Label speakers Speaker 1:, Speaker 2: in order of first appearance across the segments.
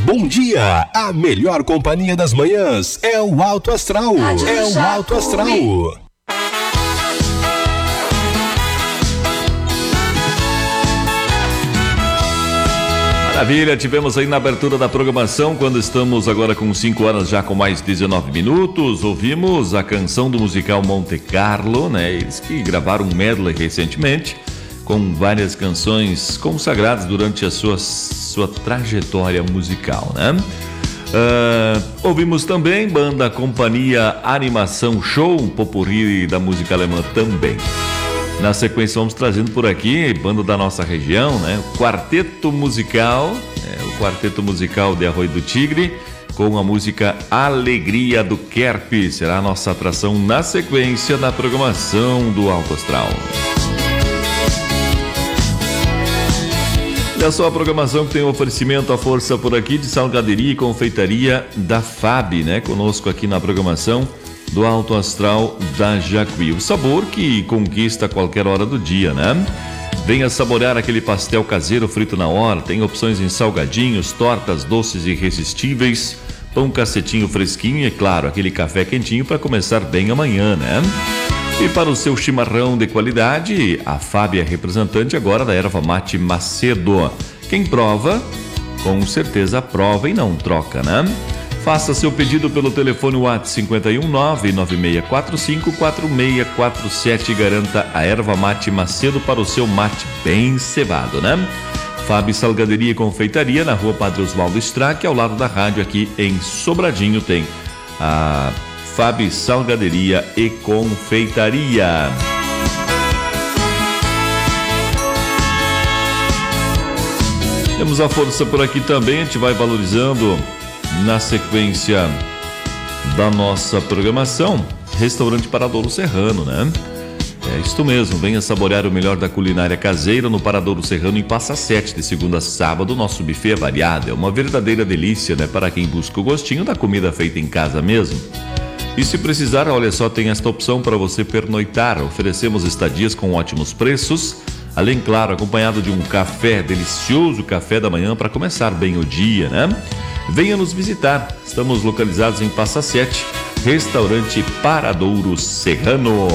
Speaker 1: Bom dia! A melhor companhia das manhãs é o Alto Astral. É o Alto Astral.
Speaker 2: Maravilha, tivemos aí na abertura da programação, quando estamos agora com 5 horas já com mais 19 minutos, ouvimos a canção do musical Monte Carlo, né? Eles que gravaram um medley recentemente, com várias canções consagradas durante a sua trajetória musical, né? Ouvimos também banda Companhia Animação Show, um popurrí da música alemã também. Na sequência vamos trazendo por aqui, banda da nossa região, né? O Quarteto Musical de Arroio do Tigre, com a música Alegria do Kerp. Será a nossa atração na sequência da programação do Alto Astral. Olha só a programação que tem um oferecimento à força por aqui de salgaderia e confeitaria da FAB, né? Conosco aqui na programação do Alto Astral da Jacuí. O sabor que conquista a qualquer hora do dia, né? Venha saborear aquele pastel caseiro frito na hora. Tem opções em salgadinhos, tortas, doces irresistíveis, pão cacetinho fresquinho e, é claro, aquele café quentinho para começar bem amanhã, né? E para o seu chimarrão de qualidade, a Fábia é representante agora da erva mate Macedo. Quem prova, com certeza prova e não troca, né? Faça seu pedido pelo telefone WhatsApp 51996454647 e garanta a erva mate Macedo para o seu mate bem cevado, né? Fábio Salgaderia e Confeitaria na rua Padre Oswaldo Strack, ao lado da rádio aqui em Sobradinho tem a Fábio Salgaderia e Confeitaria. Temos a força por aqui também, a gente vai valorizando na sequência da nossa programação, Restaurante Paradouro Serrano, né? É isto mesmo, venha saborear o melhor da culinária caseira no Paradouro Serrano em Passa Sete, de segunda a sábado. Nosso buffet é variado, é uma verdadeira delícia, né? Para quem busca o gostinho da comida feita em casa mesmo. E se precisar, olha só, tem esta opção para você pernoitar. Oferecemos estadias com ótimos preços, além, claro, acompanhado de um café, delicioso café da manhã para começar bem o dia, né? Venha nos visitar, estamos localizados em Passa Sete, Restaurante Paradouro Serrano.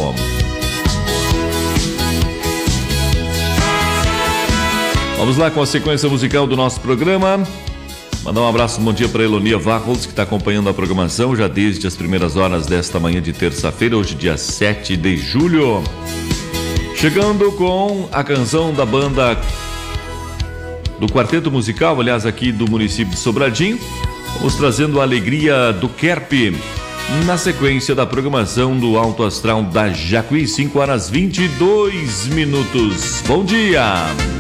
Speaker 2: Vamos lá com a sequência musical do nosso programa. Mandar um abraço, bom dia para Elonia Varros, que está acompanhando a programação já desde as primeiras horas desta manhã de terça-feira, hoje dia 7 de julho. Chegando com a canção da banda do Quarteto Musical, aliás, aqui do município de Sobradinho. Vamos trazendo a Alegria do Kerp na sequência da programação do Alto Astral da Jacuí, 5 horas 22 minutos. Bom dia!